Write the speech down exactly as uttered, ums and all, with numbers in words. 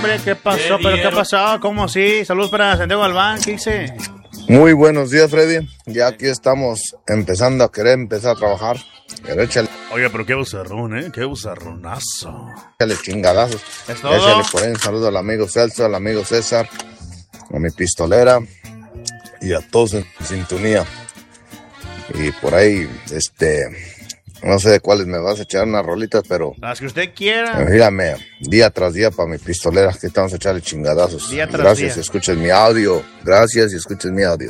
Hombre, ¿qué pasó? ¿Pero qué pasó? ¿Cómo así? Saludos para Santiago Galván, ¿qué dice? Muy buenos días, Freddy. Ya aquí estamos empezando a querer empezar a trabajar. Pero échale, Oye, pero qué buzarrón, ¿eh? Qué buzarronazo. échale chingadazos. ¿Es todo? Échale por ahí un saludo al amigo Celso, al amigo César, a mi pistolera y a todos en sintonía. Y por ahí, este, no sé de cuáles me vas a echar unas rolitas, pero Las que usted quiera. mírame, día tras día para mi pistolera, que estamos a echarle chingadazos. Día tras Gracias, día. escuches mi audio. Gracias y escuches mi audio.